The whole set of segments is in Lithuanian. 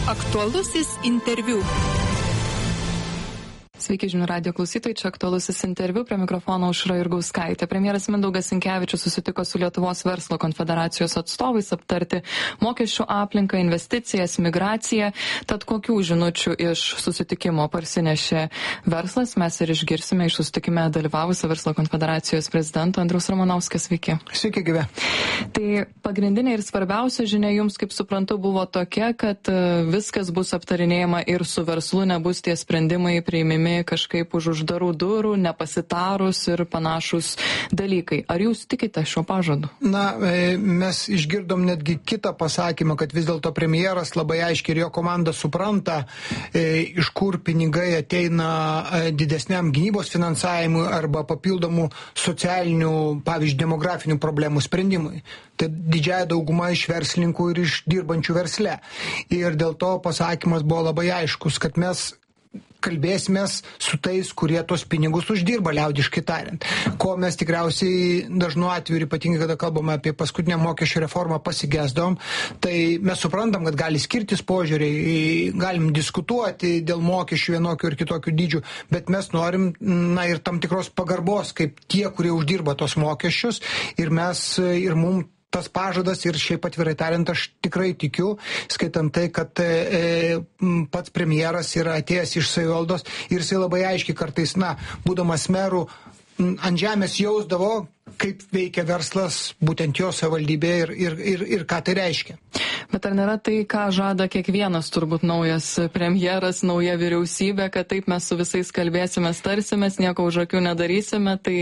Aktualusis interviu. Sveiki žinių radijo klausytojai, čia aktualusis interviu, prie mikrofono Aušra Jurgauskaitė. Premjeras Mindaugas Sinkevičius susitiko su Lietuvos verslo konfederacijos atstovais aptarti mokesčių aplinką, investicijas, migraciją. Tad kokių žinučių iš susitikimo parsinešė verslas, mes ir išgirsime iš susitikime dalyvavusio verslo konfederacijos prezidento Andriaus Ramanauskas. Sveiki. Sveiki, gyve. Tai pagrindinė ir svarbiausia žinia jums, kaip suprantu, buvo tokia, kad viskas bus aptarinėjama ir su verslu, nebus tie sprendimai priimimi kažkaip už uždarų durų, nepasitarus ir panašus dalykai. Ar jūs tikite šio pažadu? Na, mes išgirdom netgi kitą pasakymą, kad vis dėlto premjeras labai aiškiai ir jo komanda supranta, iš kur pinigai ateina didesniam gynybos finansavimui arba papildomų socialinių, pavyzdžiui, demografinių problemų sprendimui. Tai didžiąja dauguma iš verslininkų ir iš dirbančių versle. Ir dėl to pasakymas buvo labai aiškus, kad mes kalbėsimės su tais, kurie tos pinigus uždirba, liaudiškai tariant. Ko mes tikriausiai dažnu atveju, ypatingai kada kalbame apie paskutinę mokesčių reformą, pasigesdom, tai mes suprantam, kad gali skirtis požiūriai, galim diskutuoti dėl mokesčių vienokių ir kitokių dydžių, bet mes norim, ir tam tikros pagarbos, kaip tie, kurie uždirba tos mokesčius, ir mes, ir mums tas pažadas, ir šiaip atvirai tariant, aš tikrai tikiu, skaitant tai, kad pats premjeras yra atėjęs iš savivaldos ir jisai labai aiškiai kartais, būdamas merų, ant žemės jausdavo, kaip veikia verslas būtent jo savivaldybėje ir ką tai reiškia. Bet ar nėra tai, ką žada kiekvienas turbūt naujas premjeras, nauja vyriausybė, kad taip mes su visais kalbėsime, tarsimės, nieko už akių nedarysime, tai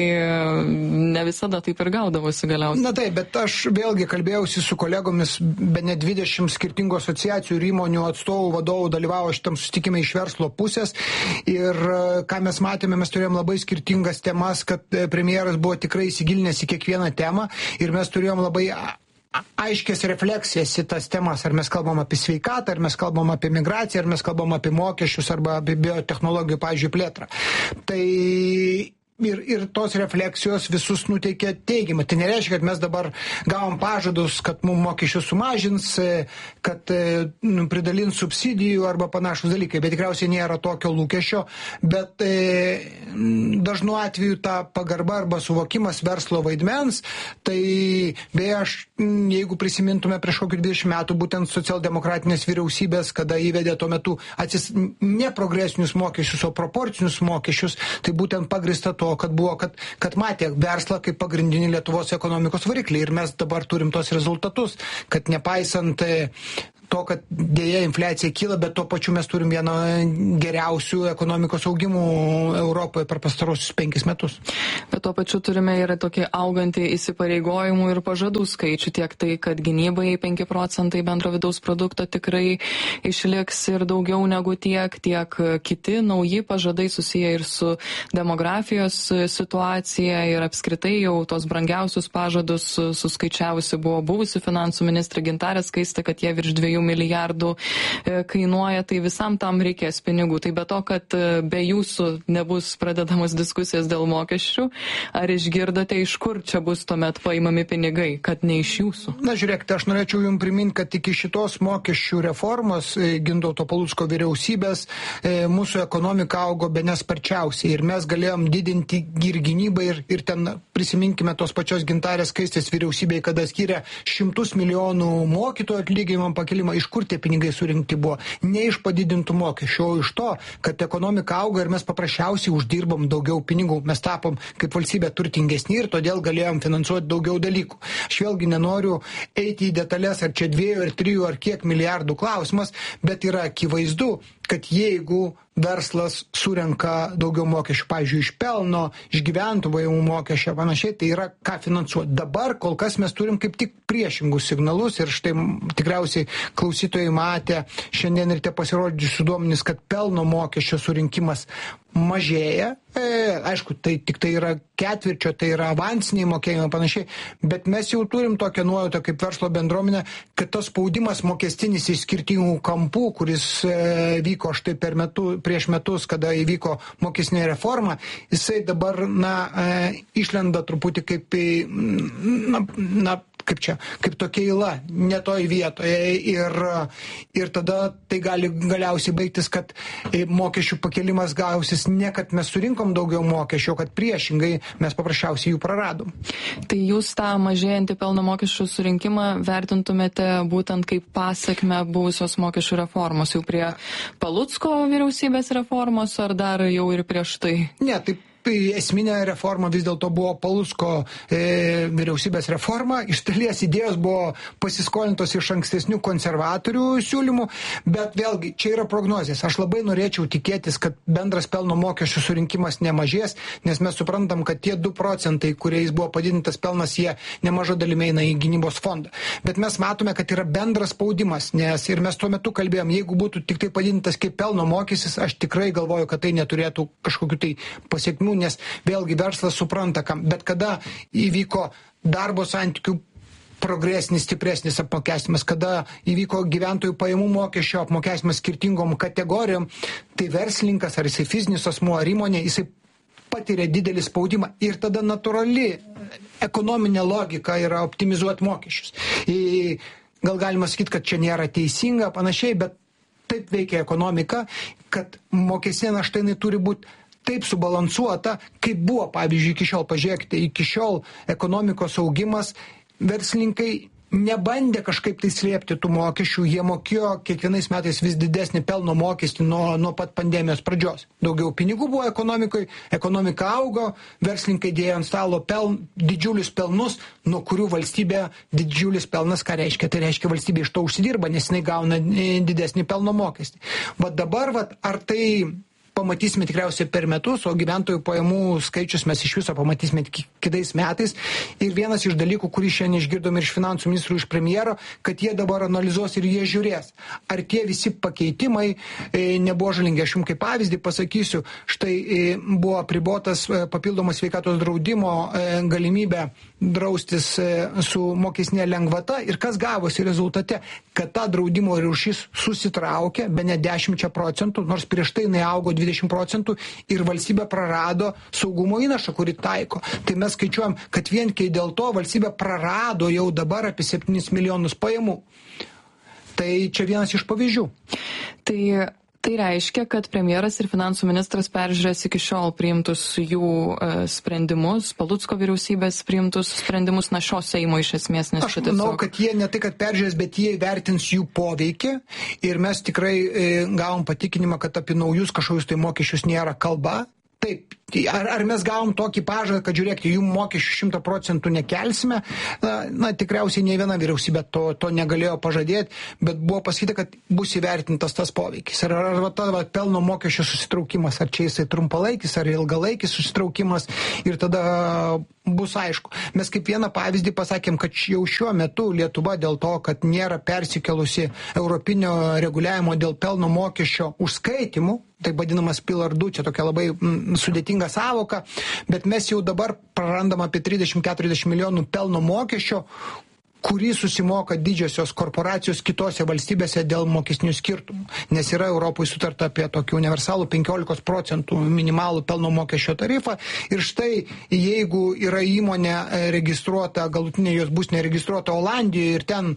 ne visada taip ir gaudavosi galiausiai. Na taip, bet aš vėlgi kalbėjausi su kolegomis, bene 20 skirtingų asociacijų ir įmonių atstovų, vadovų dalyvavo šitam susitikime iš verslo pusės ir ką mes matėme, mes turėjom labai skirtingas temas, kad premjeras buvo tikrai įsigilinęs į kiekvieną temą ir mes turėjom labai aiškės refleksijas į tas temas, ar mes kalbam apie sveikatą, ar mes kalbam apie migraciją, ar mes kalbam apie mokesčius arba apie biotechnologijų, pavyzdžiui, plėtrą. Tai ir tos refleksijos visus nuteikia teigiamai. Tai nereiškia, kad mes dabar gavom pažadus, kad mums mokesčius sumažins, kad pridalins subsidijų arba panašus dalykai, bet tikriausiai nėra tokio lūkesčio, bet dažnu atveju ta pagarba arba suvokimas verslo vaidmens, tai beje aš, jeigu prisimintume prieš kokį 20 metų, būtent socialdemokratinės vyriausybės, kada įvedė tuo metu ne progresinius mokesčius, o proporcinius mokesčius, tai būtent pagrįsta to, kad matė verslą kaip pagrindinį Lietuvos ekonomikos variklį ir mes dabar turim tos rezultatus, kad nepaisant to, kad dėja infliacija kyla, bet tuo pačiu mes turim vieną geriausių ekonomikos augimų Europoje per pastarosius 5 metus. Bet tuo pačiu turime ir tokį augantį įsipareigojimų ir pažadų skaičių, tiek tai, kad gynybai 5% bendro vidaus produkto tikrai išliks ir daugiau negu tiek kiti nauji pažadai susiję ir su demografijos situacija ir apskritai jau tos brangiausius pažadus suskaičiavusi buvo buvusi finansų ministrė Gintarė Skaistė, kad jie virš 2 milijardų kainuoja, tai visam tam reikės pinigų. Tai be to, kad be jūsų nebus pradedamos diskusijos dėl mokesčių, ar išgirdote, iš kur čia bus tuomet paimami pinigai, kad ne iš jūsų? Na, žiūrėkite, aš norėčiau jums priminti, kad iki šitos mokesčių reformos Gintauto Palucko vyriausybės mūsų ekonomika augo bene sparčiausiai ir mes galėjom didinti ir gynybą ir ten prisiminkime tos pačios Gintarės Skaistės vyriausybėje, kada skyrė 100 milijonų mokytojų atlyginimam pakelimą. Iš kur tie pinigai surinkti buvo? Ne iš padidintų mokesčių, o iš to, kad ekonomika auga ir mes paprasčiausiai uždirbam daugiau pinigų. Mes tapom kaip valstybė turtingesni ir todėl galėjom finansuoti daugiau dalykų. Aš vėlgi nenoriu eiti į detalės, ar čia 2 ar 3 ar kiek milijardų klausimas, bet yra akivaizdu, kad jeigu verslas surenka daugiau mokesčių, pavyzdžiui, iš pelno, iš gyventojų pajamų mokesčio, panašiai, tai yra ką finansuoti. Dabar kol kas mes turim kaip tik priešingus signalus ir štai tikriausiai klausytojai matė šiandien ir tie pasirodžiusių duomenys, kad pelno mokesčio surinkimas mažėja. Aišku, tai tik tai yra ketvirčio, tai yra avansiniai mokėjimai panašiai, bet mes jau turim tokią nuojautą kaip verslo bendruomenė, kad tas spaudimas mokestinis iš skirtingų kampų, kuris vyko štai prieš metus, kada įvyko mokestinė reforma, jisai dabar išlenda truputį kaip kaip tokia įla, ne toj vietoje ir tada tai gali galiausiai baigtis, kad mokesčių pakelimas gausis ne, kad mes surinkom daugiau mokesčių, kad priešingai mes paprasčiausiai jų praradom. Tai jūs tą mažėjantį pelno mokesčių surinkimą vertintumėte būtent kaip pasekmę buvusios mokesčių reformos, jau prie Palucko vyriausybės reformos ar dar jau ir prieš tai? Ne, taip. Esminė reforma vis dėlto buvo Palucko vyriausybės reforma. Iš dalies idėjos buvo pasiskolintos iš ankstesnių konservatorių siūlymų, bet vėlgi čia yra prognozės. Aš labai norėčiau tikėtis, kad bendras pelno mokesčių surinkimas nemažės, nes mes suprantam, kad tie 2 procentai, kuriais buvo padidintas pelnas, jie nemaža dalimi eina į gynybos fondą. Bet mes matome, kad yra bendras spaudimas, nes ir mes tuo metu kalbėjom, jeigu būtų tik tai padidintas kaip pelno mokestis, aš tikrai galvoju, kad tai neturėtų kažkokių tai pasiekmių, nes vėlgi verslas supranta, bet kada įvyko darbo santykių progresinis, stipresnis apmokestimas, kada įvyko gyventojų pajamų mokesčio apmokestimas skirtingom kategorijom, tai verslininkas, ar jisai fizinis asmuo, ar įmonė, jisai patiria didelį spaudimą ir tada natūrali ekonominė logika yra optimizuoti mokesčius. Gal galima sakyti, kad čia nėra teisinga, panašiai, bet taip veikia ekonomika, kad mokestinė našta jinai turi būti taip subalansuota, kaip buvo, pavyzdžiui, iki šiol. Pažiūrėkite, iki šiol ekonomikos augimas, verslininkai nebandė kažkaip tai slėpti tų mokesčių, jie mokėjo kiekvienais metais vis didesnį pelno mokestį nuo pat pandemijos pradžios. Daugiau pinigų buvo ekonomikoje, ekonomika augo, verslininkai dėjo ant stalo didžiulius pelnus, nuo kurių valstybė didžiulis pelnas, ką reiškia? Tai reiškia, valstybė iš to užsidirba, nes jinai gauna didesnį pelno mokestį. Dabar, ar tai pamatysime tikriausiai per metus, o gyventojų pajamų skaičius mes iš viso pamatysime kitais metais. Ir vienas iš dalykų, kurį šiandien išgirdome ir iš finansų ministrų, iš premjero, kad jie dabar analizuos ir jie žiūrės, ar tie visi pakeitimai nebuvo žalingi. Aš jums kaip pavyzdį pasakysiu, štai buvo apribotas papildomas sveikatos draudimo galimybė draustis su mokestinė lengvata ir kas gavosi rezultate, kad ta draudimo rūšis susitraukė bene 10%, nors prieš tai jinai augo 20 procentų ir valstybė prarado saugumo įnašą, kurį taiko. Tai mes skaičiuojam, kad vien kai dėl to valstybė prarado jau dabar apie 7 milijonus pajamų. Tai čia vienas iš pavyzdžių. Tai reiškia, kad premjeras ir finansų ministras peržiūrės iki šiol priimtus jų sprendimus, Palucko vyriausybės priimtus sprendimus, šio Seimo iš esmės. Aš manau, kad jie ne tai, kad peržiūrės, bet jie vertins jų poveikį ir mes tikrai gavom patikinimą, kad apie naujus kažkokius tai mokesčius nėra kalba. Taip, ar mes gavom tokį pažadą, kad žiūrėkite, jų mokesčių 100% nekelsime, tikriausiai nei viena vyriausybė to negalėjo pažadėti, bet buvo pasakyta, kad bus įvertintas tas poveikis. Ar pelno mokesčio susitraukimas, ar čia jisai trumpalaikis, ar ilgalaikis susitraukimas ir tada bus aišku. Mes kaip vieną pavyzdį pasakėm, kad jau šiuo metu Lietuva dėl to, kad nėra persikelusi europinio reguliavimo dėl pelno mokesčio užskaitimų, tai vadinamas Pillar 2, čia tokia labai sudėtinga savoka, bet mes jau dabar prarandam apie 30-40 milijonų pelno mokesčio, kurį susimoka didžiosios korporacijos kitose valstybėse dėl mokestinių skirtumų. Nes yra Europoje sutarta apie tokį universalų 15% minimalų pelno mokesčio tarifą. Ir štai, jeigu yra įmonė registruota, galutinė jos bus neregistruota Olandijoje ir ten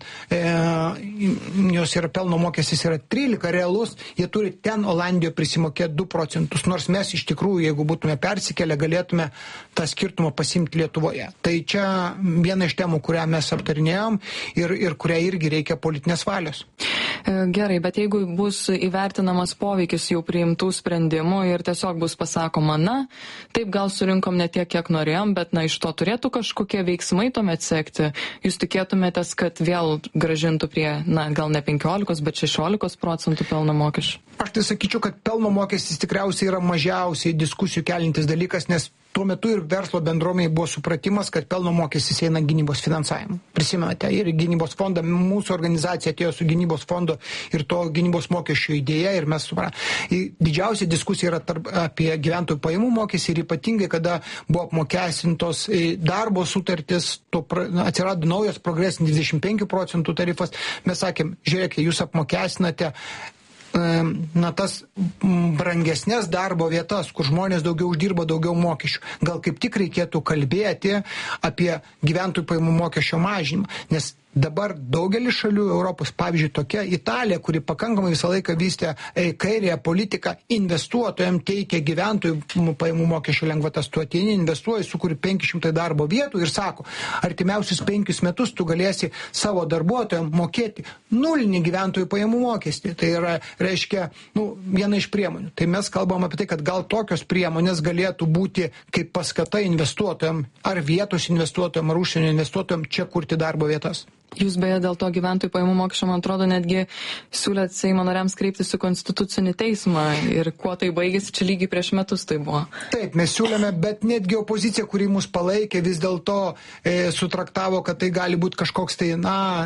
jos yra pelno mokestis yra 13 realus, jie turi ten Olandijoje prisimokėti 2%. Nors mes iš tikrųjų, jeigu būtume persikėlę, galėtume tą skirtumą pasimti Lietuvoje. Tai čia viena iš temų, kurią mes aptarinėjome ir kurią irgi reikia politinės valios. Gerai, bet jeigu bus įvertinamas poveikis jau priimtų sprendimų ir tiesiog bus pasakoma, taip gal surinkom ne tiek, kiek norėjom, bet iš to turėtų kažkokie veiksmai tuomet sekti. Jūs tikėtumėtės, kad vėl gražintų prie, gal ne 15, bet 16% pelno mokesčių? Aš tai sakyčiau, kad pelno mokestis tikriausiai yra mažiausiai diskusijų kelintis dalykas, nes tuo metu ir verslo bendruomeniai buvo supratimas, kad pelno mokestis eina gynybos finansavimu. Prisimenate, ir gynybos fondą, mūsų organizacija atėjo su gynybos fondo ir to gynybos mokesčio idėja ir mes supratome. Didžiausia diskusija yra apie gyventojų pajamų mokestį ir ypatingai, kada buvo apmokestintos darbo sutartis, atsirado naujas progresinis 25% tarifas. Mes sakėm, žiūrėkite, jūs apmokestinate tas brangesnės darbo vietas, kur žmonės daugiau uždirba, daugiau mokesčių. Gal kaip tik reikėtų kalbėti apie gyventojų pajamų mokesčio mažinimą, nes dabar daugelis šalių Europos, pavyzdžiui, tokia Italija, kuri pakankamai visą laiką vystė kairėje politiką, investuotojams teikia gyventojų pajamų mokesčio lengvatas. Tu ateini, investuoji, sukuri 500 darbo vietų ir sako, artimiausius 5 metus tu galėsi savo darbuotojams mokėti nulinį gyventojų pajamų mokestį. Tai yra, reiškia, viena iš priemonių. Tai mes kalbam apie tai, kad gal tokios priemonės galėtų būti kaip paskata investuotojams, ar vietos investuotojams, ar užsienio investuotojams čia kurti darbo vietas. Jūs beje dėl to gyventojų pajamų mokesčio, man atrodo, netgi siūlėt Seimo nariams kreiptis į Konstitucinį teismą ir kuo tai baigėsi, čia lygiai prieš metus tai buvo. Taip, mes siūlėme, bet netgi opozicija, kuri mus palaikė, vis dėlto sutraktavo, kad tai gali būti kažkoks tai,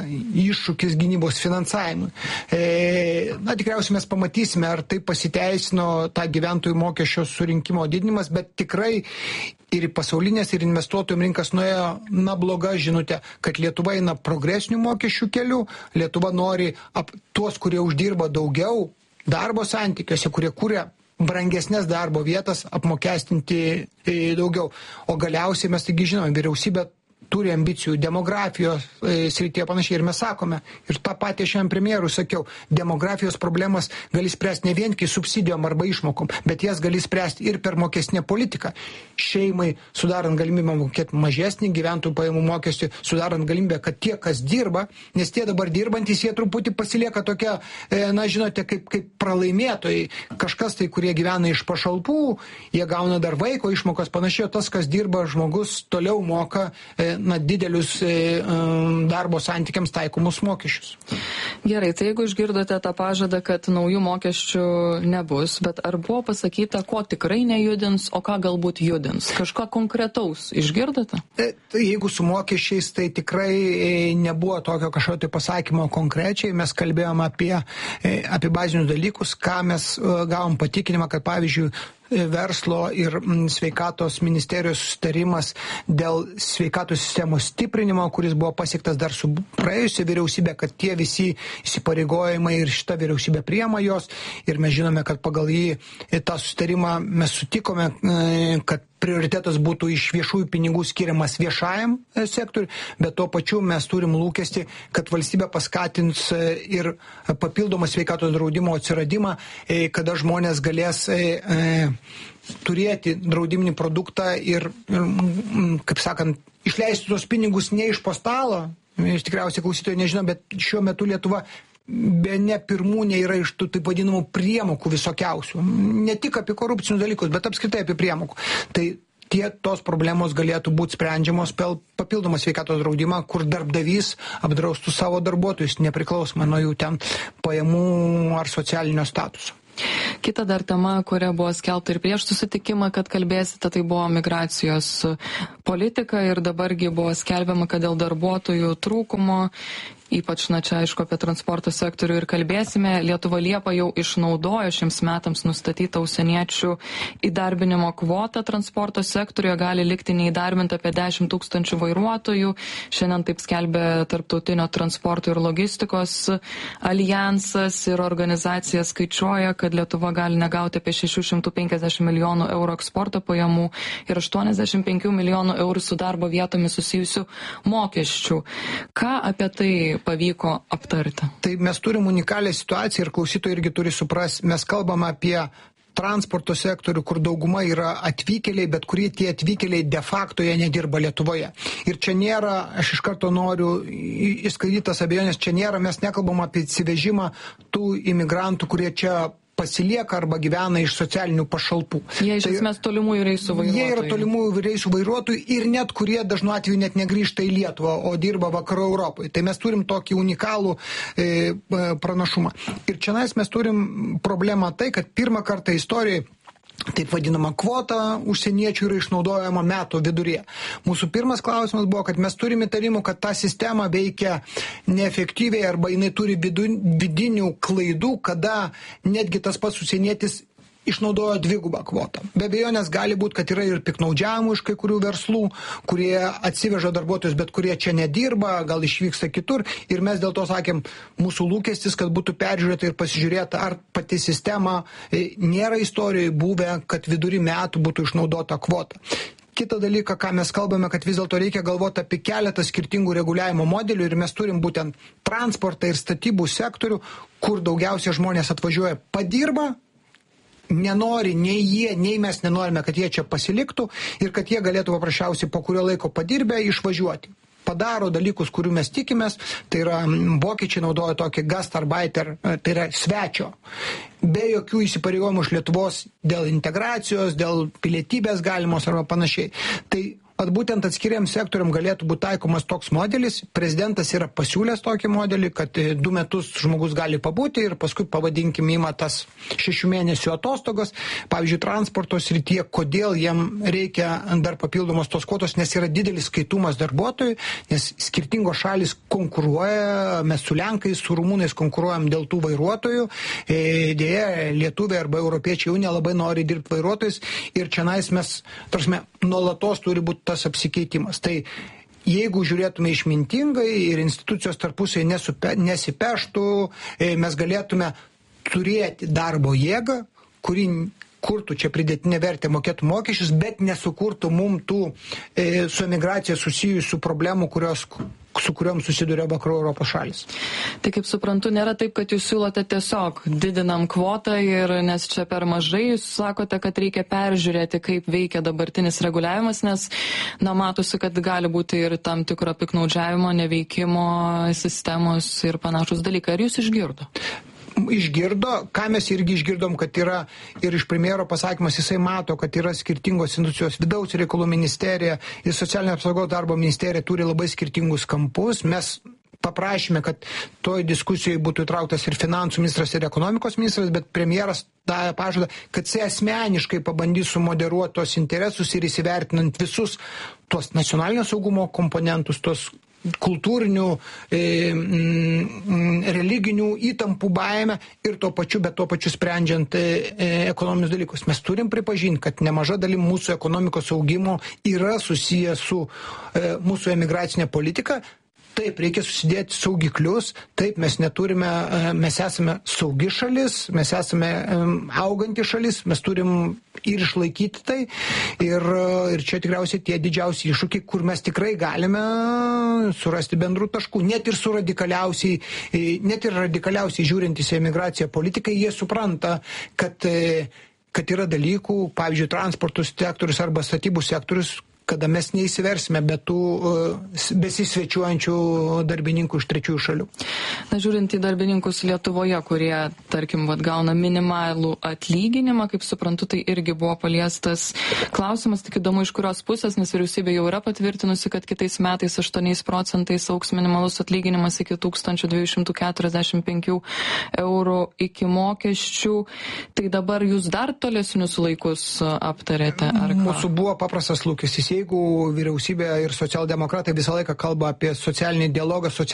iššūkis gynybos finansavimui. Tikriausiai mes pamatysime, ar tai pasiteisino tą gyventojų mokesčio surinkimo didinimas, bet tikrai ir pasaulinės, ir investuotojų rinkas nuėjo bloga žinutė, kad Lietuva eina progresinių mokesčių kelių, Lietuva nori tuos, kurie uždirba daugiau darbo santykiuose, kurie kūrė brangesnės darbo vietas, apmokestinti daugiau. O galiausiai mes taigi žinome, vyriausybė turi ambicijų demografijos srityje panašiai ir mes sakome, ir tą patį šiandien premjerui sakiau, demografijos problemas gali spręsti ne vien kai subsidijom arba išmokom, bet jas gali spręsti ir per mokestinę politiką. Šeimai sudarant galimybę mokėti mažesnį gyventojų pajamų mokestį, sudarant galimybę, kad tie, kas dirba, nes tie dabar dirbantys, jie truputį pasilieka tokia, žinote, kaip pralaimėtojai. Kažkas tai, kurie gyvena iš pašalpų, jie gauna dar vaiko išmokas panašiai, o tas, kas dirba, žmogus toliau moka didelius darbo santykiams taikomus mokesčius. Gerai, tai jeigu išgirdote tą pažadą, kad naujų mokesčių nebus, bet ar buvo pasakyta, ko tikrai nejudins, o ką galbūt judins? Kažką konkretaus išgirdote? Tai jeigu su mokesčiais, tai tikrai nebuvo tokio kažkokio pasakymo konkrečiai. Mes kalbėjome apie bazinius dalykus, ką mes gavom patikinimą, kad pavyzdžiui, verslo ir sveikatos ministerijos sustarimas dėl sveikatos sistemos stiprinimo, kuris buvo pasiektas dar su praėjusia vyriausybė, kad tie visi įsipareigojimai ir šita vyriausybė priema jos. Ir mes žinome, kad pagal jį tą sustarimą mes sutikome, kad prioritetas būtų iš viešųjų pinigų skiriamas viešajam sektoriui, bet tuo pačiu mes turim lūkestį, kad valstybė paskatins ir papildomą sveikatos draudimo atsiradimą, kada žmonės galės turėti draudiminį produktą ir, kaip sakant, išleisti tos pinigus ne iš po stalo. Iš tikriausiai klausytojai nežino, bet šiuo metu Lietuva be ne pirmūnė yra iš tų taip vadinamų priemokų visokiausių. Ne tik apie korupcinius dalykus, bet apskritai apie priemokų. Tai tos problemos galėtų būti sprendžiamos per papildomą sveikatos draudimą, kur darbdavys apdraustų savo darbuotojus, nepriklausomai nuo jų ten pajamų ar socialinio statuso. Kita dar tema, kuria buvo skelbta ir prieš susitikimą, kad kalbėsite, tai buvo migracijos politika ir dabargi buvo skelbiama, kad dėl darbuotojų trūkumo, ypač, čia aišku, apie transporto sektorių ir kalbėsime, Lietuva Liepa jau išnaudojo šiems metams nustatytą užsieniečių įdarbinimo kvotą transporto sektoriuje, gali likti neįdarbinta apie 10 000 vairuotojų. Šiandien taip skelbė Tarptautinio transporto ir logistikos alijansas ir organizacija skaičiuoja, kad Lietuva gali negauti apie 650 milijonų eurų eksporto pajamų ir 85 milijonų eurų su darbo vietomis susijusių mokesčių. Ką apie tai pavyko aptarti? Tai mes turim unikalią situaciją ir klausytojai irgi turi suprasti, mes kalbam apie transporto sektorių, kur dauguma yra atvykėliai, bet kurie tie atvykėliai de facto jie nedirba Lietuvoje. Ir čia nėra, aš iš karto noriu išsklaidyti tas abejonės, čia nėra, mes nekalbam apie atsivežimą tų imigrantų, kurie čia pasilieka arba gyvena iš socialinių pašalpų. Jie iš esmės tolimųjų reisų vairuotojų. Jie yra tolimųjų reisų vairuotojų ir net kurie dažnu atveju net negrįžta į Lietuvą, o dirba vakarų Europoje. Tai mes turim tokį unikalų pranašumą. Ir čia mes turim problemą tai, kad pirmą kartą istorijoje taip vadinama kvota užsieniečių yra išnaudojama metų viduryje. Mūsų pirmas klausimas buvo, kad mes turime įtarimų, kad ta sistema veikia neefektyviai arba jinai turi vidinių klaidų, kada netgi tas pats užsienietis išnaudojo dvigubą kvotą. Be abejonės gali būti, kad yra ir piknaudžiavimų iš kai kurių verslų, kurie atsiveža darbuotojus, bet kurie čia nedirba, gal išvyksta kitur. Ir mes dėl to sakėm, mūsų lūkestis, kad būtų peržiūrėta ir pasižiūrėta, ar pati sistema nėra istorijoje buvę, kad vidury metų būtų išnaudota kvota. Kitą dalyką, ką mes kalbame, kad vis dėlto reikia galvoti apie keletą skirtingų reguliavimo modelių ir mes turim būtent transportą ir statybų sektorių, kur daugiausia žmonės atvažiuoja padirba, nenori nei jie, nei mes nenorime, kad jie čia pasiliktų ir kad jie galėtų paprasčiausiai po kurio laiko padirbę išvažiuoti. Padaro dalykus, kurių mes tikimės, tai yra vokiečiai naudoja tokį gastarbeiter, tai yra svečio, be jokių įsipareigojimų iš Lietuvos dėl integracijos, dėl pilietybės galimos arba panašiai. Tai būtent atskiriam sektoriam galėtų būti taikomas toks modelis. Prezidentas yra pasiūlęs tokį modelį, kad 2 metus žmogus gali pabūti ir paskui, pavadinkim, ima tas 6 mėnesių atostogos. Pavyzdžiui, transporto srityje, kodėl jam reikia dar papildomos tos kvotos, nes yra didelis skaitumas darbuotojų, nes skirtingos šalis konkuruoja, mes su Lenkais, su Rumunais konkuruojam dėl tų vairuotojų. Dėja, lietuviai arba europiečiai jau nelabai nori dirbti vairuotojais ir čionais mes, tarsi, nuolatos turi būti tas apsikeitimas. Tai jeigu žiūrėtume išmintingai ir institucijos tarpusai nesipeštų, mes galėtume turėti darbo jėgą, kuri kurtų čia pridėtinę vertę, mokėtų mokesčius, bet nesukurtų mum tų su emigracija susijusių problemų, su kuriuom susiduria vakarų Europos šalis. Tai kaip suprantu, nėra taip, kad jūs siūlote tiesiog didinam kvotą ir nes čia per mažai, jūs sakote, kad reikia peržiūrėti, kaip veikia dabartinis reguliavimas, nes matosi, kad gali būti ir tam tikro piknaudžiavimo, neveikimo sistemos ir panašus dalykai. Ar jūs išgirdo, ką mes irgi išgirdom, kad yra ir iš premjero pasakymas, jisai mato, kad yra skirtingos institucijos, vidaus reikalų ministerija ir socialinio apsaugos darbo ministerija turi labai skirtingus kampus. Mes paprašėme, kad toj diskusijoje būtų įtrauktas ir finansų ministras, ir ekonomikos ministras, bet premjeras davė pažadą, kad jisai asmeniškai pabandys sumoderuoti tos interesus ir įsivertinant visus tuos nacionalinio saugumo komponentus, tos kultūrinių, religinių įtampų baimę ir tuo pačiu sprendžiant ekonominius dalykus. Mes turim pripažinti, kad nemaža dalim mūsų ekonomikos augimo yra susijęs su mūsų emigracinė politika. Taip, reikia susidėti saugiklius, taip, mes esame saugi šalis, mes esame auganti šalis, mes turim ir išlaikyti tai ir čia tikriausiai tie didžiausi iššūkiai, kur mes tikrai galime surasti bendrų taškų, net ir radikaliausiai žiūrintys į emigraciją politikai, jie supranta, kad yra dalykų, pavyzdžiui, transportų sektorius arba statybų sektorius, kada mes neįsiversime be tų besisvečiuojančių darbininkų iš trečiųjų šalių. Na, žiūrint į darbininkus Lietuvoje, kurie, tarkim, gauna minimalų atlyginimą, kaip suprantu, tai irgi buvo paliestas klausimas, tik įdomu iš kurios pusės, nes vyriausybė jau yra patvirtinusi, kad kitais metais 8% augs minimalus atlyginimas iki 1245 eurų iki mokesčių. Tai dabar jūs dar tolesnius laikus aptarėte? Mūsų buvo paprastas lūkestis. Jeigu vyriausybė ir socialdemokratai visą laiką kalba apie socialinį dialogą,